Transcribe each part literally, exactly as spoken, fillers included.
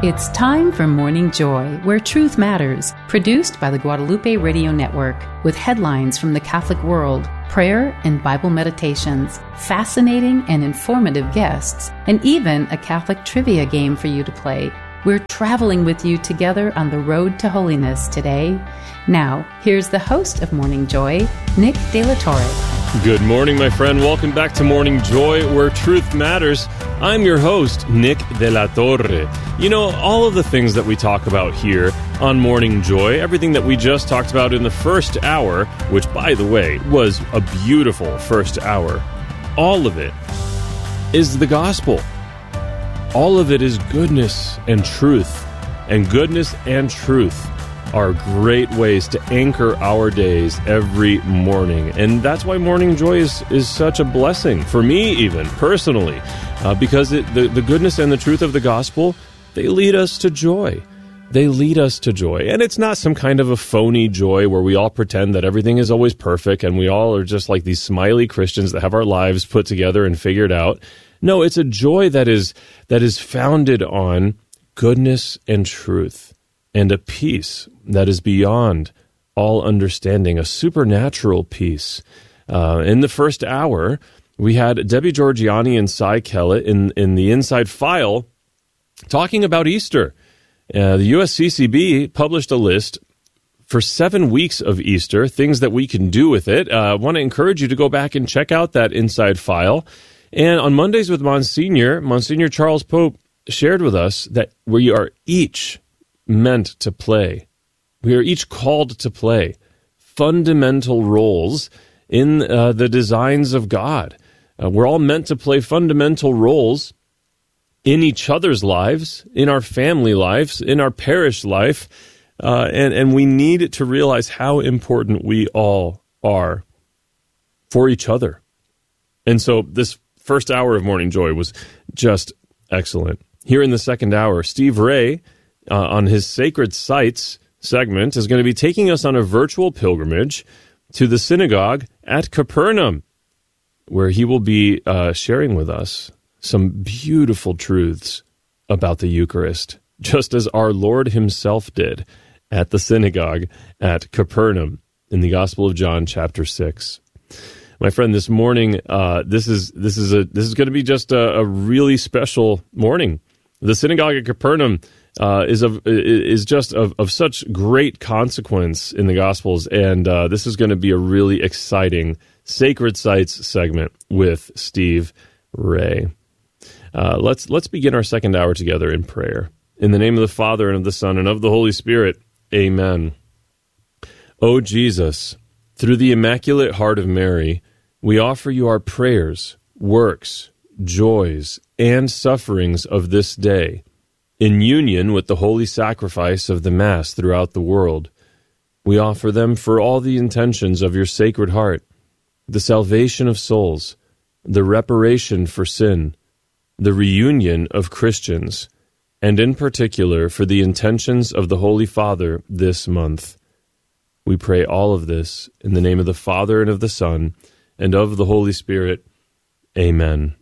It's time for Morning Joy, where truth matters, produced by the Guadalupe Radio Network, with headlines from the Catholic world, prayer and Bible meditations, fascinating and informative guests, and even a Catholic trivia game for you to play. We're traveling with you together on the road to holiness today. Now, here's the host of Morning Joy, Nick De La Torre. Good morning, my friend. Welcome back to Morning Joy, where truth matters. I'm your host, Nick De La Torre. You know, all of the things that we talk about here on Morning Joy, everything that we just talked about in the first hour, which, by the way, was a beautiful first hour, all of it is the gospel. All of it is goodness and truth. And goodness and truth are great ways to anchor our days every morning. And that's why Morning Joy is, is such a blessing, for me even, personally, uh, because it, the, the goodness and the truth of the gospel, they lead us to joy. They lead us to joy. And it's not some kind of a phony joy where we all pretend that everything is always perfect and we all are just like these smiley Christians that have our lives put together and figured out. No, it's a joy that is that is founded on goodness and truth, and a peace that is beyond all understanding, a supernatural peace. Uh, in the first hour, we had Debbie Georgiani and Cy Kellett in, in the Inside File talking about Easter. Uh, the U S C C B published a list for seven weeks of Easter, things that we can do with it. I uh, want to encourage you to go back and check out that Inside File. And on Mondays with Monsignor, Monsignor Charles Pope shared with us that we are each meant to play. We are each called to play fundamental roles in uh, the designs of God. Uh, we're all meant to play fundamental roles in each other's lives, in our family lives, in our parish life, uh, and, and we need to realize how important we all are for each other. And so this first hour of Morning Joy was just excellent. Here in the second hour, Steve Ray, Uh, on his Sacred Sites segment, is going to be taking us on a virtual pilgrimage to the synagogue at Capernaum, where he will be uh, sharing with us some beautiful truths about the Eucharist, just as our Lord himself did at the synagogue at Capernaum in the Gospel of John, chapter six. My friend, this morning, uh, this is this is a this is going to be just a, a really special morning. The synagogue at Capernaum Uh, is of is just of, of such great consequence in the Gospels, and uh, this is going to be a really exciting Sacred Sites segment with Steve Ray. Uh, let's let's begin our second hour together in prayer. In the name of the Father, and of the Son, and of the Holy Spirit, amen. O Jesus, through the Immaculate Heart of Mary, we offer you our prayers, works, joys, and sufferings of this day, in union with the holy sacrifice of the Mass throughout the world. We offer them for all the intentions of your Sacred Heart, the salvation of souls, the reparation for sin, the reunion of Christians, and in particular for the intentions of the Holy Father this month. We pray all of this in the name of the Father, and of the Son, and of the Holy Spirit. Amen.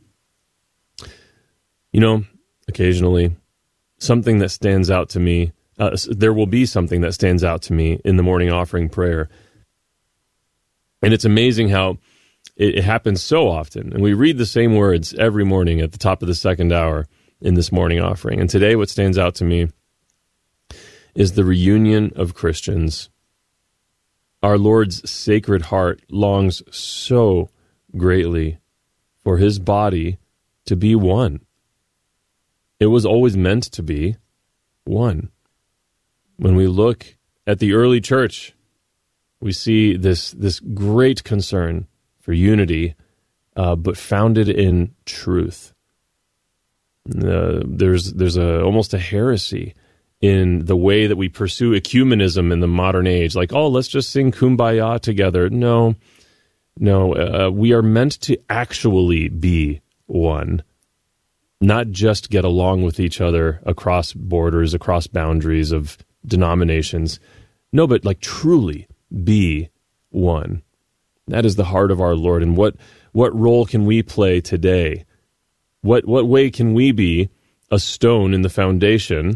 You know, occasionally, something that stands out to me, uh, there will be something that stands out to me in the morning offering prayer. And it's amazing how it, it happens so often. And we read the same words every morning at the top of the second hour in this morning offering. And today what stands out to me is the reunion of Christians. Our Lord's Sacred Heart longs so greatly for his body to be one. It was always meant to be one. When we look at the early church, we see this this great concern for unity, uh, but founded in truth. Uh, there's there's a almost a heresy in the way that we pursue ecumenism in the modern age. Like, oh, let's just sing Kumbaya together. No, no, uh, we are meant to actually be one. Not just get along with each other across borders, across boundaries of denominations. No, but like truly be one. That is the heart of our Lord. And what what role can we play today? What what way can we be a stone in the foundation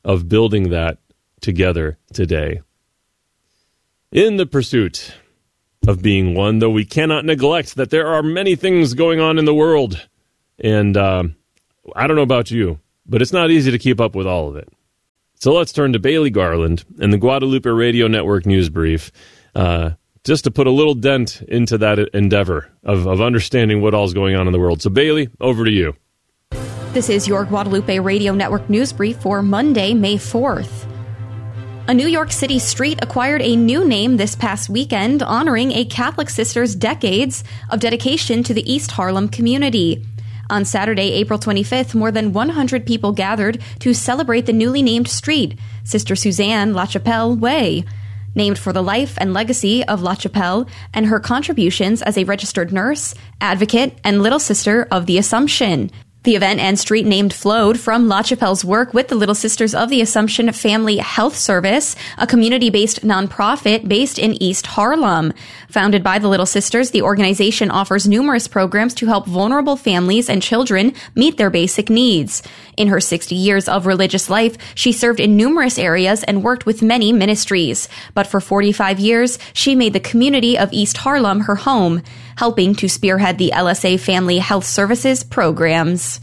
of building that together today. In the pursuit of being one, though, we cannot neglect that there are many things going on in the world. And uh, I don't know about you, but it's not easy to keep up with all of it. So let's turn to Bailey Garland and the Guadalupe Radio Network News Brief, uh, just to put a little dent into that endeavor of, of understanding what all is going on in the world. So Bailey, over to you. This is your Guadalupe Radio Network News Brief for Monday, May fourth. A New York City street acquired a new name this past weekend, honoring a Catholic sister's decades of dedication to the East Harlem community. On Saturday, April twenty-fifth, more than one hundred people gathered to celebrate the newly named street, Sister Suzanne La Chapelle Way, named for the life and legacy of La Chapelle and her contributions as a registered nurse, advocate, and Little Sister of the Assumption. The event and street named flowed from La Chapelle's work with the Little Sisters of the Assumption Family Health Service, a community-based nonprofit based in East Harlem. Founded by the Little Sisters, the organization offers numerous programs to help vulnerable families and children meet their basic needs. In her sixty years of religious life, she served in numerous areas and worked with many ministries. But for forty-five years, she made the community of East Harlem her home, helping to spearhead the L S A Family Health Services programs.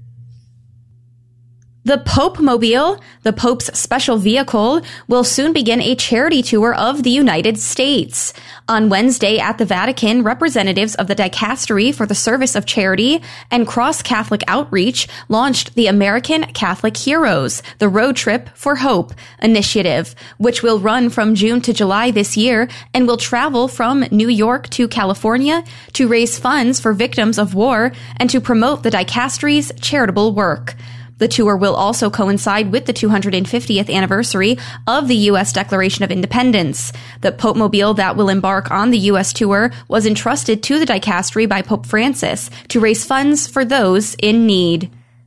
The Pope Mobile, the Pope's special vehicle, will soon begin a charity tour of the United States. On Wednesday at the Vatican, representatives of the Dicastery for the Service of Charity and Cross Catholic Outreach launched the American Catholic Heroes, the Road Trip for Hope initiative, which will run from June to July this year and will travel from New York to California to raise funds for victims of war and to promote the Dicastery's charitable work. The tour will also coincide with the two hundred fiftieth anniversary of the U S Declaration of Independence. The Pope Mobile that will embark on the U S tour was entrusted to the Dicastery by Pope Francis to raise funds for those in need.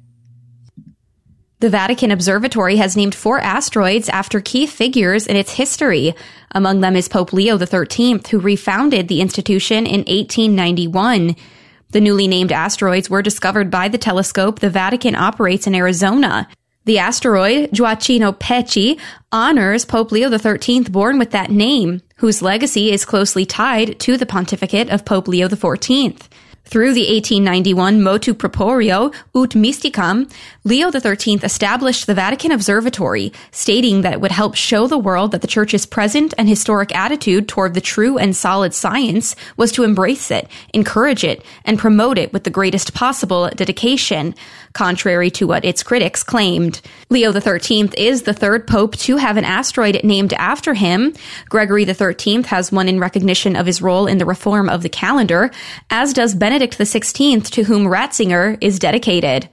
The Vatican Observatory has named four asteroids after key figures in its history. Among them is Pope Leo the thirteenth, who refounded the institution in eighteen ninety-one. The newly named asteroids were discovered by the telescope the Vatican operates in Arizona. The asteroid, Gioacchino Pesci, honors Pope Leo the thirteenth, born with that name, whose legacy is closely tied to the pontificate of Pope Leo the fourteenth. Through the eighteen ninety-one Motu Proprium ut Mysticam, Leo the thirteenth established the Vatican Observatory, stating that it would help show the world that the Church's present and historic attitude toward the true and solid science was to embrace it, encourage it, and promote it with the greatest possible dedication, contrary to what its critics claimed. Leo the thirteenth is the third pope to have an asteroid named after him. Gregory the thirteenth has one in recognition of his role in the reform of the calendar, as does Benedict Benedict the sixteenth, to whom Ratzinger is dedicated.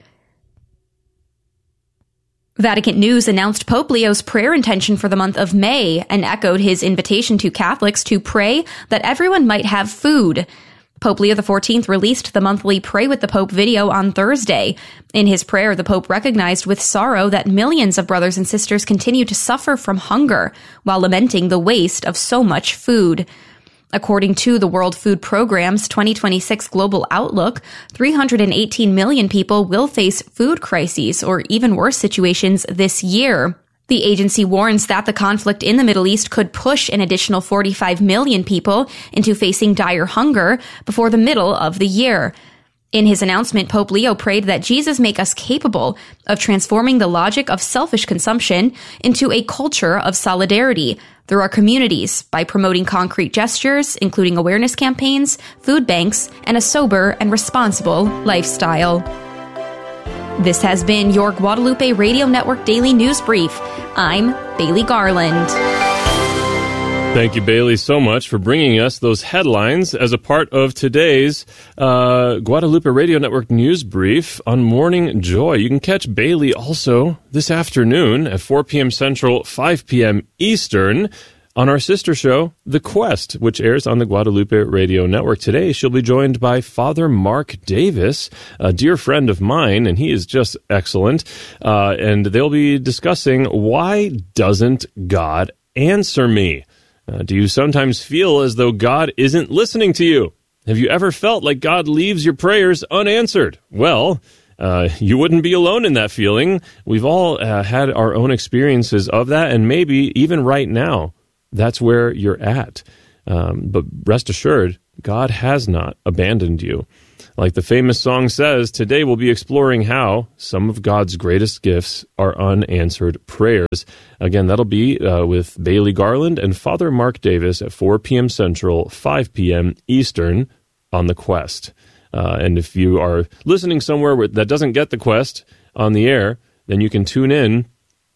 Vatican News announced Pope Leo's prayer intention for the month of May and echoed his invitation to Catholics to pray that everyone might have food. Pope Leo the fourteenth released the monthly Pray with the Pope video on Thursday. In his prayer, the Pope recognized with sorrow that millions of brothers and sisters continue to suffer from hunger, while lamenting the waste of so much food. According to the World Food Programme's twenty twenty-six Global Outlook, three hundred eighteen million people will face food crises or even worse situations this year. The agency warns that the conflict in the Middle East could push an additional forty-five million people into facing dire hunger before the middle of the year. In his announcement, Pope Leo prayed that Jesus make us capable of transforming the logic of selfish consumption into a culture of solidarity through our communities by promoting concrete gestures, including awareness campaigns, food banks, and a sober and responsible lifestyle. This has been your Guadalupe Radio Network Daily News Brief. I'm Bailey Garland. Thank you, Bailey, so much for bringing us those headlines as a part of today's uh, Guadalupe Radio Network News Brief on Morning Joy. You can catch Bailey also this afternoon at four p.m. Central, five p.m. Eastern on our sister show, The Quest, which airs on the Guadalupe Radio Network. Today, she'll be joined by Father Mark Davis, a dear friend of mine, and he is just excellent. Uh, and they'll be discussing, why doesn't God answer me? Uh, do you sometimes feel as though God isn't listening to you? Have you ever felt like God leaves your prayers unanswered? Well, uh, you wouldn't be alone in that feeling. We've all uh, had our own experiences of that, and maybe even right now, that's where you're at. Um, but rest assured, God has not abandoned you. Like the famous song says, today we'll be exploring how some of God's greatest gifts are unanswered prayers. Again, that'll be uh, with Bailey Garland and Father Mark Davis at four p.m. Central, five p.m. Eastern on The Quest. Uh, and if you are listening somewhere where, that doesn't get The Quest on the air, then you can tune in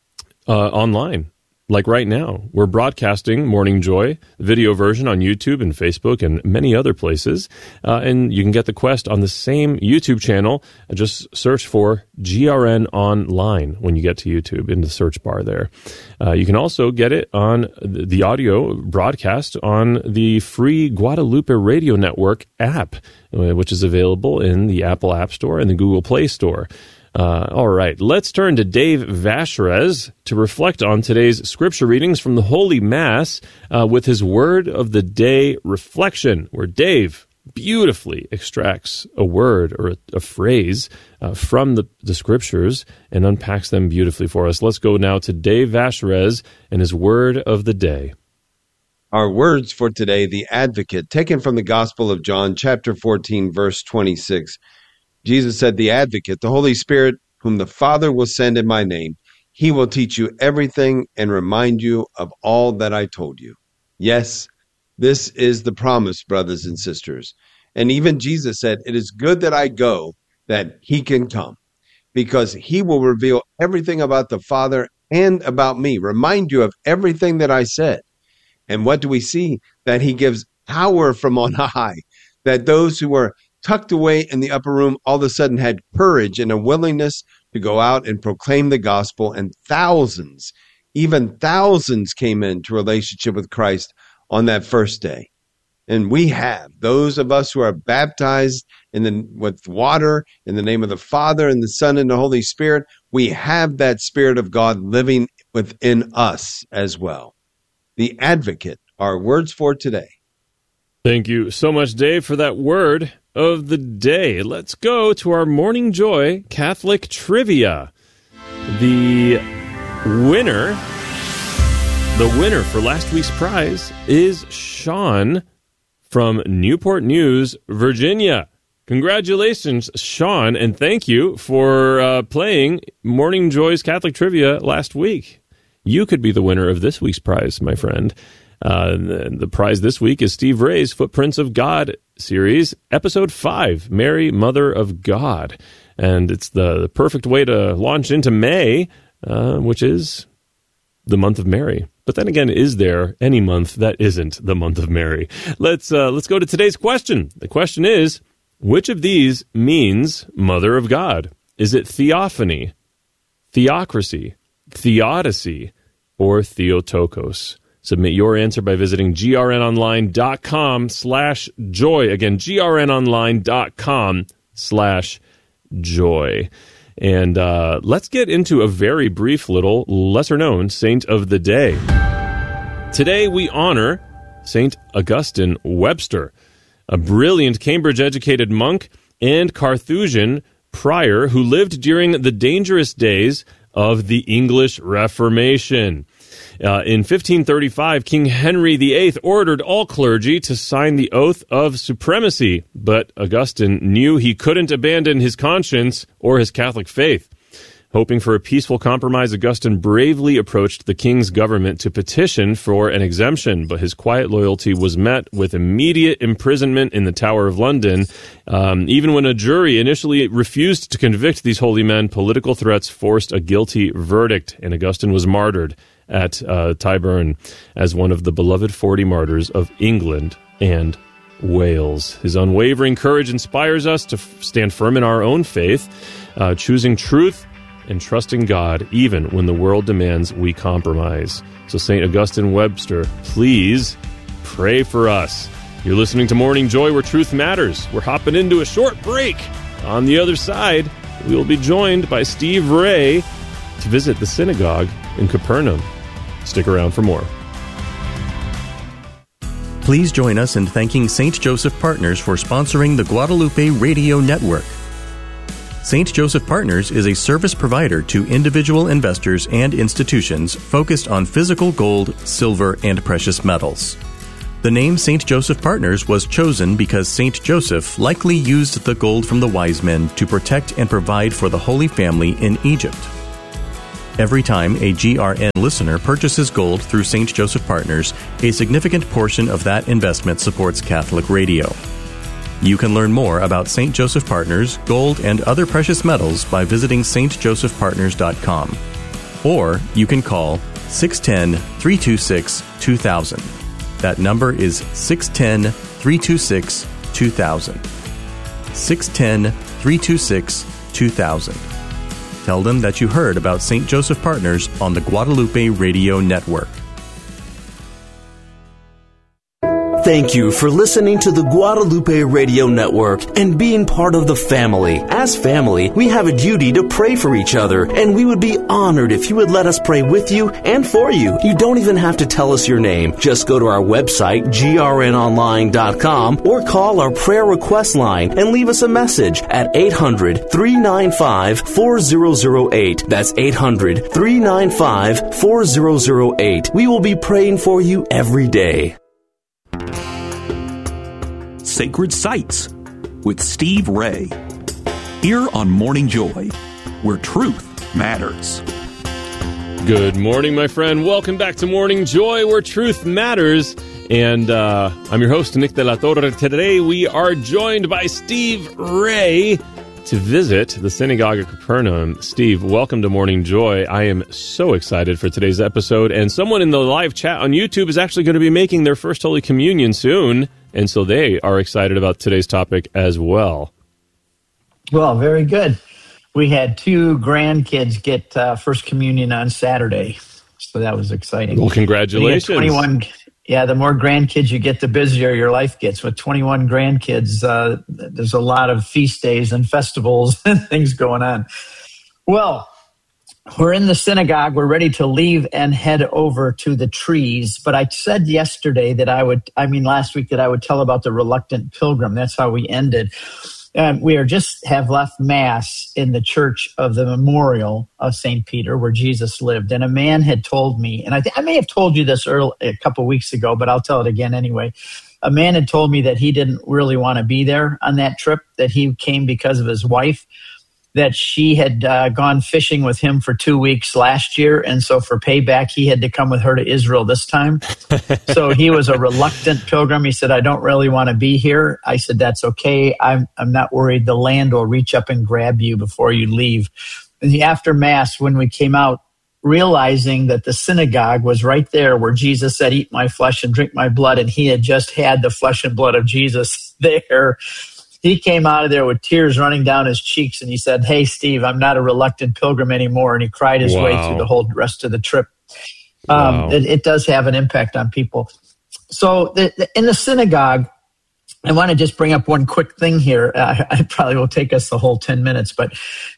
uh, online. Like right now, we're broadcasting Morning Joy, the video version on YouTube and Facebook and many other places. Uh, and you can get The Quest on the same YouTube channel. Just search for G R N Online when you get to YouTube in the search bar there. Uh, you can also get it on the audio broadcast on the free Guadalupe Radio Network app, which is available in the Apple App Store and the Google Play Store. Uh, all right, let's turn to Dave Vacherez to reflect on today's scripture readings from the Holy Mass uh, with his Word of the Day reflection, where Dave beautifully extracts a word or a, a phrase uh, from the, the scriptures and unpacks them beautifully for us. Let's go now to Dave Vacherez and his Word of the Day. Our words for today, the Advocate, taken from the Gospel of John, chapter fourteen, verse twenty-six. Jesus said, the Advocate, the Holy Spirit, whom the Father will send in my name, he will teach you everything and remind you of all that I told you. Yes, this is the promise, brothers and sisters. And even Jesus said, it is good that I go, that he can come, because he will reveal everything about the Father and about me, remind you of everything that I said. And what do we see? That he gives power from on high, that those who were tucked away in the upper room all of a sudden had courage and a willingness to go out and proclaim the gospel, and thousands, even thousands came into relationship with Christ on that first day. And we have, those of us who are baptized in the, with water in the name of the Father and the Son and the Holy Spirit, we have that Spirit of God living within us as well. The Advocate, our words for today. Thank you so much, Dave, for that word of the day. Let's go to our Morning Joy Catholic Trivia. The winner, the winner for last week's prize is Sean from Newport News, Virginia. Congratulations, Sean, and thank you for uh, playing Morning Joy's Catholic Trivia last week. You could be the winner of this week's prize, my friend. Uh, the, the prize this week is Steve Ray's Footprints of God series, episode five, Mary, Mother of God. And it's the, the perfect way to launch into May, uh, which is the month of Mary. But then again, is there any month that isn't the month of Mary? Let's, uh, let's go to today's question. The question is, which of these means Mother of God? Is it theophany, theocracy, theodicy, or Theotokos? Submit your answer by visiting grnonline.com slash joy. Again, grnonline.com slash joy. And uh, let's get into a very brief little lesser-known saint of the day. Today we honor Saint Augustine Webster, a brilliant Cambridge-educated monk and Carthusian prior who lived during the dangerous days of the English Reformation. Uh, in fifteen thirty-five, King Henry the Eighth ordered all clergy to sign the oath of supremacy, but Augustine knew he couldn't abandon his conscience or his Catholic faith. Hoping for a peaceful compromise, Augustine bravely approached the king's government to petition for an exemption, but his quiet loyalty was met with immediate imprisonment in the Tower of London. Um, even when a jury initially refused to convict these holy men, political threats forced a guilty verdict, and Augustine was martyred at uh, Tyburn as one of the beloved forty martyrs of England and Wales. His unwavering courage inspires us to f- stand firm in our own faith, uh, choosing truth and trusting God even when the world demands we compromise. So Saint Augustine Webster, please pray for us. You're listening to Morning Joy, where truth matters. We're hopping into a short break. On the other side, we will be joined by Steve Ray to visit the synagogue in Capernaum. Stick around for more. Please join us in thanking Saint Joseph Partners for sponsoring the Guadalupe Radio Network. Saint Joseph Partners is a service provider to individual investors and institutions focused on physical gold, silver, and precious metals. The name Saint Joseph Partners was chosen because Saint Joseph likely used the gold from the wise men to protect and provide for the Holy Family in Egypt. Every time a G R N listener purchases gold through Saint Joseph Partners, a significant portion of that investment supports Catholic Radio. You can learn more about Saint Joseph Partners, gold, and other precious metals by visiting s t joseph partners dot com. Or you can call six one zero, three two six, two thousand. That number is six one zero, three two six, two thousand. six one zero, three two six, two thousand. Tell them that you heard about Saint Joseph Partners on the Guadalupe Radio Network. Thank you for listening to the Guadalupe Radio Network and being part of the family. As family, we have a duty to pray for each other, and we would be honored if you would let us pray with you and for you. You don't even have to tell us your name. Just go to our website, g r n online dot com, or call our prayer request line and leave us a message at eight hundred, three nine five, four zero zero eight. That's eight hundred, three nine five, four zero zero eight. We will be praying for you every day. Sacred Sites with Steve Ray. Here on Morning Joy, where truth matters. Good morning, my friend. Welcome back to Morning Joy, where truth matters. And uh, I'm your host, Nick De La Torre. Today we are joined by Steve Ray to visit the Synagogue of Capernaum. Steve, welcome to Morning Joy. I am so excited for today's episode. And someone in the live chat on YouTube is actually going to be making their first Holy Communion soon. And so they are excited about today's topic as well. Well, very good. We had two grandkids get uh, First Communion on Saturday, so that was exciting. Well, congratulations. twenty-one, yeah, the more grandkids you get, the busier your life gets. With twenty-one grandkids, uh, there's a lot of feast days and festivals and things going on. Well, we're in the synagogue. We're ready to leave and head over to the trees. But I said yesterday that I would, I mean last week, that I would tell about the reluctant pilgrim. That's how we ended. Um, we are just have left Mass in the Church of the Memorial of Saint Peter, where Jesus lived. And a man had told me, and I, th- I may have told you this early, a couple weeks ago, but I'll tell it again anyway. A man had told me that he didn't really want to be there on that trip, that he came because of his wife, that she had uh, gone fishing with him for two weeks last year. And so for payback, he had to come with her to Israel this time. So he was a reluctant pilgrim. He said, I don't really want to be here. I said, that's okay. I'm, I'm not worried. The land will reach up and grab you before you leave. And the after Mass, when we came out, realizing that the synagogue was right there where Jesus said, eat my flesh and drink my blood. And he had just had the flesh and blood of Jesus there. He came out of there with tears running down his cheeks, and he said, hey, Steve, I'm not a reluctant pilgrim anymore. And he cried his wow. way through the whole rest of the trip. Um, wow. it, it does have an impact on people. So the, the, in the synagogue, I want to just bring up one quick thing here. Uh, it probably will take us the whole ten minutes, but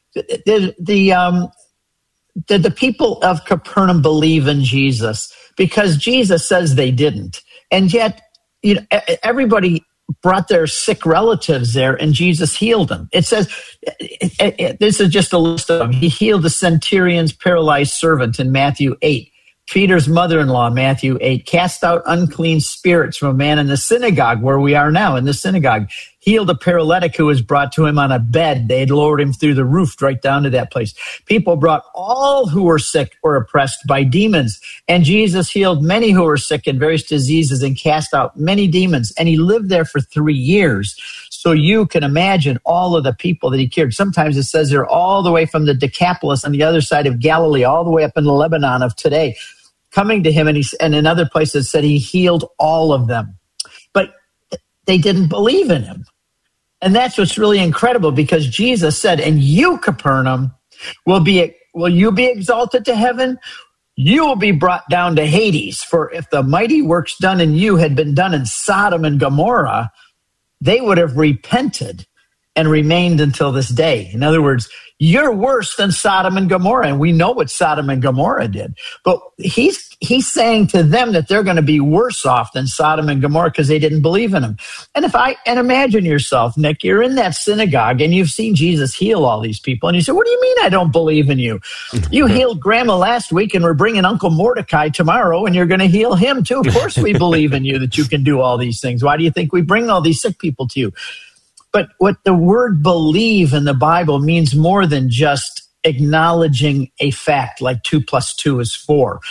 the, the, um, the, the people of Capernaum believe in Jesus because Jesus says they didn't. And yet, you know, everybody brought their sick relatives there, and Jesus healed them. It says, it, it, it, this is just a list of them. He healed the centurion's paralyzed servant in Matthew eight. Peter's mother-in-law, Matthew eight, cast out unclean spirits from a man in the synagogue, where we are now, in the synagogue. Healed a paralytic who was brought to him on a bed. They had lowered him through the roof right down to that place. People brought all who were sick or oppressed by demons. And Jesus healed many who were sick in various diseases and cast out many demons. And he lived there for three years. So you can imagine all of the people that he cured. Sometimes it says they're all the way from the Decapolis on the other side of Galilee, all the way up in the Lebanon of today, coming to him. And, he, and in other places said he healed all of them. But they didn't believe in him. And that's what's really incredible, because Jesus said, and you, Capernaum, will be, will you be exalted to heaven? You will be brought down to Hades. For if the mighty works done in you had been done in Sodom and Gomorrah, they would have repented and remained until this day. In other words, you're worse than Sodom and Gomorrah, and we know what Sodom and Gomorrah did. But he's he's saying to them that they're going to be worse off than Sodom and Gomorrah because they didn't believe in him. And if I and imagine yourself, Nick, you're in that synagogue and you've seen Jesus heal all these people, and you say, "What do you mean I don't believe in you? You healed Grandma last week, and we're bringing Uncle Mordecai tomorrow, and you're going to heal him too. Of course, we believe in you that you can do all these things. Why do you think we bring all these sick people to you?" But what the word believe in the Bible means more than just acknowledging a fact like two plus two is four.